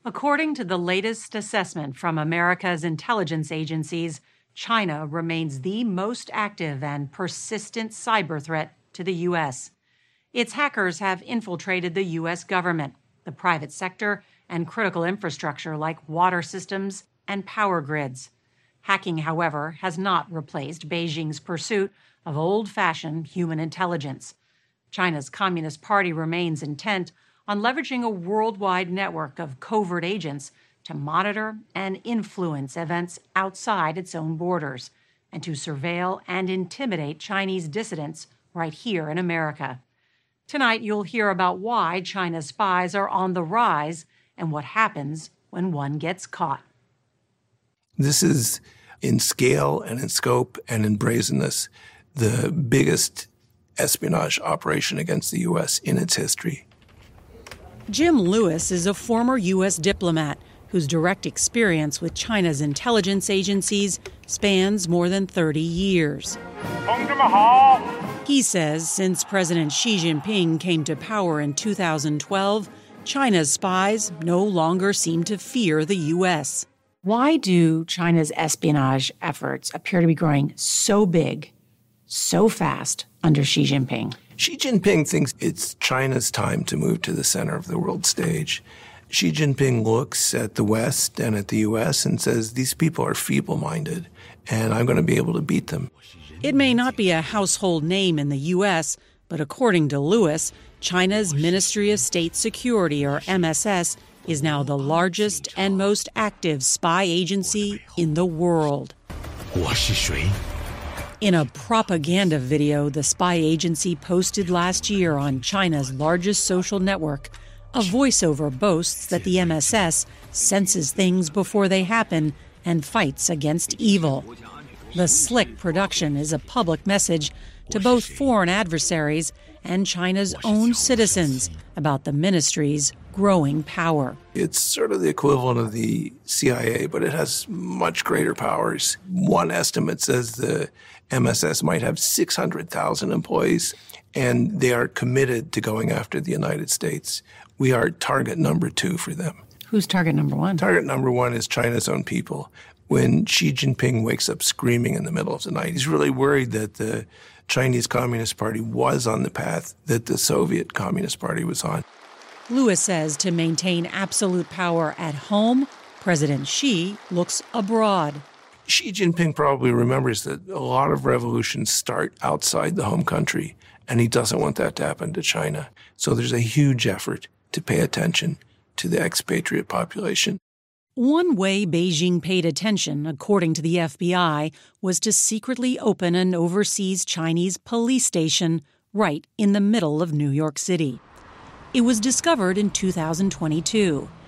According to the latest assessment from America's intelligence agencies, China remains the most active and persistent cyber threat to the U.S. Its hackers have infiltrated the U.S. government, the private sector, and critical infrastructure like water systems and power grids. Hacking, however, has not replaced Beijing's pursuit of old-fashioned human intelligence. China's Communist Party remains intent on leveraging a worldwide network of covert agents to monitor and influence events outside its own borders and to surveil and intimidate Chinese dissidents right here in America. Tonight, you'll hear about why China's spies are on the rise and what happens when one gets caught. This is, in scale and in scope and in brazenness, the biggest espionage operation against the U.S. in its history. Jim Lewis is a former U.S. diplomat whose direct experience with China's intelligence agencies spans more than 30 years. He says since President Xi Jinping came to power in 2012, China's spies no longer seem to fear the U.S. Why do China's espionage efforts appear to be growing so big, so fast under Xi Jinping? Xi Jinping thinks it's China's time to move to the center of the world stage. Xi Jinping looks at the West and at the U.S. and says, these people are feeble-minded, and I'm going to be able to beat them. It may not be a household name in the U.S., but according to Lewis, China's Ministry of State Security, or MSS, is now the largest and most active spy agency in the world. In a propaganda video the spy agency posted last year on China's largest social network, a voiceover boasts that the MSS senses things before they happen and fights against evil. The slick production is a public message to both foreign adversaries and China's own citizens about the ministry's growing power. It's sort of the equivalent of the CIA, but it has much greater powers. One estimate says the MSS might have 600,000 employees, and they are committed to going after the United States. We are target number 2 for them. Who's target number 1? Target number 1 is China's own people. When Xi Jinping wakes up screaming in the middle of the night, he's really worried that the Chinese Communist Party was on the path that the Soviet Communist Party was on. Lewis says to maintain absolute power at home, President Xi looks abroad. Xi Jinping probably remembers that a lot of revolutions start outside the home country, and he doesn't want that to happen to China. So there's a huge effort to pay attention to the expatriate population. One way Beijing paid attention, according to the FBI, was to secretly open an overseas Chinese police station right in the middle of New York City. It was discovered in 2022,